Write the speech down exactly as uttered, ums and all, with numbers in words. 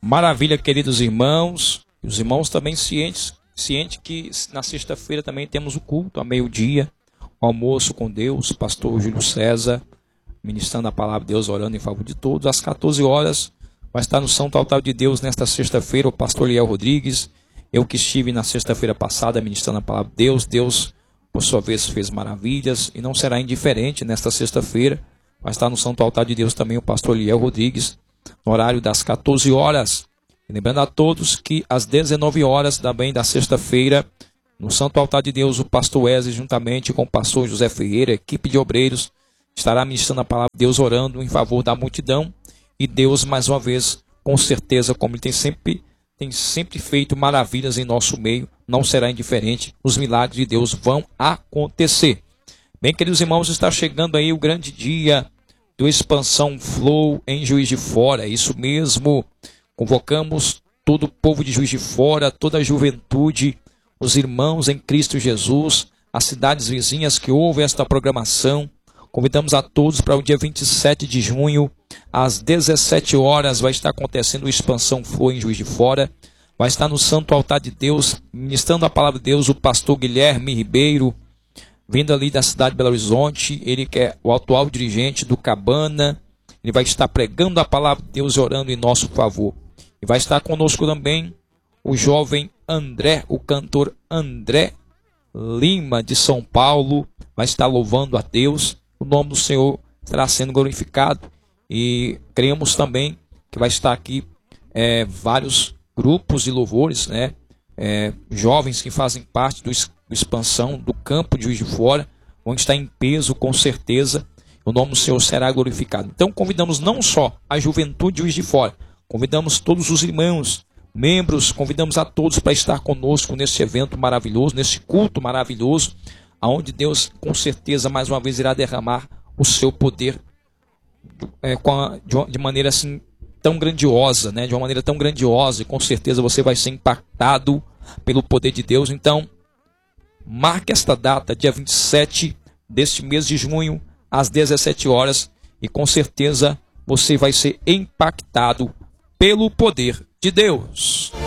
Maravilha, queridos irmãos. Os irmãos também cientes, cientes que na sexta-feira também temos o culto, a meio-dia, o almoço com Deus, pastor Júlio César, ministrando a palavra de Deus, orando em favor de todos. Às quatorze horas, vai estar no Santo Altar de Deus nesta sexta-feira o pastor Liel Rodrigues. Eu que estive na sexta-feira passada ministrando a palavra de Deus. Deus, por sua vez, fez maravilhas e não será indiferente nesta sexta-feira. Vai estar no Santo Altar de Deus também o pastor Liel Rodrigues, no horário das quatorze horas. E lembrando a todos que às dezenove horas, também da sexta-feira, no Santo Altar de Deus, o pastor Wesley, juntamente com o pastor José Ferreira, equipe de obreiros, estará ministrando a palavra de Deus, orando em favor da multidão. E Deus, mais uma vez, com certeza, como ele tem sempre, tem sempre feito maravilhas em nosso meio, não será indiferente. Os milagres de Deus vão acontecer. Bem, queridos irmãos, está chegando aí o grande dia do Expansão Flow em Juiz de Fora. Isso mesmo. Convocamos todo o povo de Juiz de Fora, toda a juventude, os irmãos em Cristo Jesus, as cidades vizinhas que ouvem esta programação. Convidamos a todos para o dia vinte e sete de junho, às dezessete horas, vai estar acontecendo o Expansão Flow em Juiz de Fora. Vai estar no Santo Altar de Deus, ministrando a palavra de Deus, o pastor Guilherme Ribeiro, vindo ali da cidade de Belo Horizonte. Ele que é o atual dirigente do Cabana. Ele vai estar pregando a palavra de Deus e orando em nosso favor. E vai estar conosco também o jovem André, o cantor André Lima, de São Paulo. Vai estar louvando a Deus. O nome do Senhor estará sendo glorificado. E cremos também que vai estar aqui é, vários grupos de louvores, né? É, jovens que fazem parte do, do Expansão, do campo de Juiz de Fora, onde está em peso, com certeza. O nome do Senhor será glorificado. Então convidamos não só a juventude de Juiz de Fora, convidamos todos os irmãos, membros, convidamos a todos para estar conosco nesse evento maravilhoso, nesse culto maravilhoso, onde Deus com certeza mais uma vez irá derramar o seu poder é, com a, de, de maneira assim tão grandiosa, né? De uma maneira tão grandiosa, e com certeza você vai ser impactado pelo poder de Deus. Então marque esta data, dia vinte e sete deste mês de junho, às dezessete horas, e com certeza você vai ser impactado pelo poder de Deus.